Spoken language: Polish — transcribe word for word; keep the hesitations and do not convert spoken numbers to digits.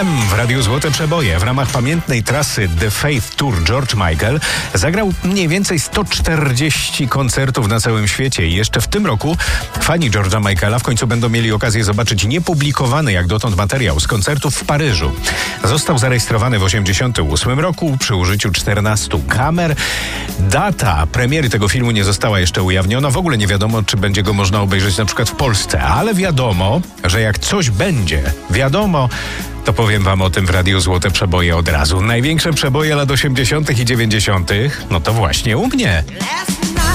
M w Radiu Złote Przeboje. W ramach pamiętnej trasy The Faith Tour George Michael zagrał mniej więcej sto czterdzieści koncertów na całym świecie i jeszcze w tym roku fani George'a Michaela w końcu będą mieli okazję zobaczyć niepublikowany jak dotąd materiał z koncertów w Paryżu. Został zarejestrowany w osiemdziesiątym ósmym roku przy użyciu czternastu kamer. Data premiery tego filmu nie została jeszcze ujawniona. W ogóle nie wiadomo, czy będzie go można obejrzeć na przykład w Polsce, ale wiadomo, że jak coś będzie wiadomo, to powiem wam o tym w Radiu Złote Przeboje od razu. Największe przeboje lat osiemdziesiątych i dziewięćdziesiątych no to właśnie u mnie.